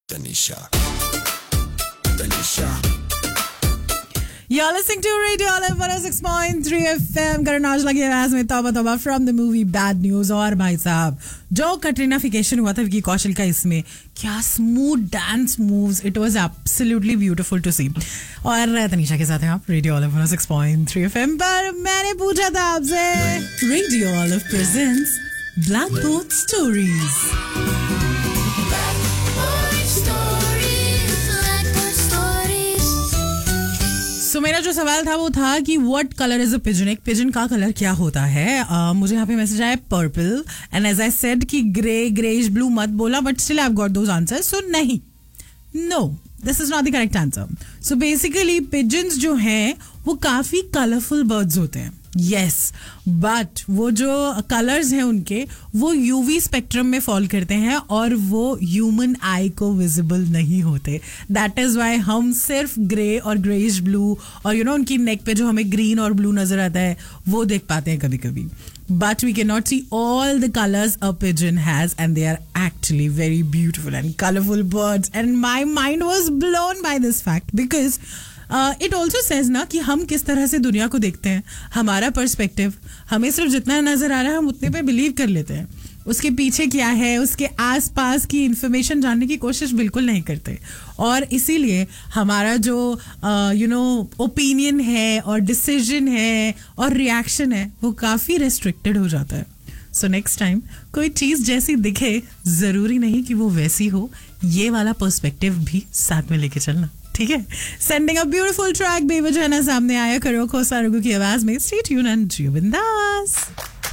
Tanisha. You're listening to Radio Olive 106.3 FM. Karan Aujla की आवाज में तौबा तौबा from the movie bad news. और भाई साहब जो कटरीनाफिकेशन हुआ था विकी कौशल का, इसमें क्या smooth dance moves, it was absolutely beautiful to सी. और तनीषा के साथ हैं आप रेडियो ऑलिव 106.3 FM पर. मैंने पूछा था आपसे, radio olive presents blackboard stories. So, मेरा जो सवाल था वो था कि what colour is a pigeon. एक पिजन का कलर क्या होता है? मुझे यहाँ पे मैसेज आया purple, and as I said कि ग्रेइश ब्लू मत बोला, but still I have got those answers. सो नहीं, no, this is not the correct answer. So basically pigeons जो हैं वो काफी कलरफुल बर्ड्स होते हैं. यस, बट वो जो कलर्स हैं उनके वो यूवी स्पेक्ट्रम में फॉल करते हैं और वो ह्यूमन आई को विजिबल नहीं होते. दैट इज वाई हम सिर्फ ग्रे और ग्रेइश ब्लू और उनकी नेक पे जो हमें ग्रीन और ब्लू नजर आता है वो देख पाते हैं कभी कभी. But we cannot see all the colors a pigeon has, and they are actually very beautiful and colorful birds. And my mind was blown by this fact because it also says ना कि हम किस तरह से दुनिया को देखते हैं. हमारा पर्सपेक्टिव, हमें सिर्फ जितना नजर आ रहा है हम उतने पे बिलीव कर लेते हैं. उसके पीछे क्या है, उसके आसपास की इंफॉर्मेशन जानने की कोशिश बिल्कुल नहीं करते. और इसीलिए हमारा जो ओपिनियन है और डिसीजन है और रिएक्शन है वो काफ़ी रेस्ट्रिक्टेड हो जाता है. सो नेक्स्ट टाइम कोई चीज़ जैसी दिखे, ज़रूरी नहीं कि वो वैसी हो. ये वाला पर्सपेक्टिव भी साथ में लेके चलना, ठीक है. सेंडिंग अ ब्यूटीफुल ट्रैक बेवजह ना सामने आया करो खोसा रघु की आवाज में. स्टे ट्यून्ड एंड जियो बिंदास.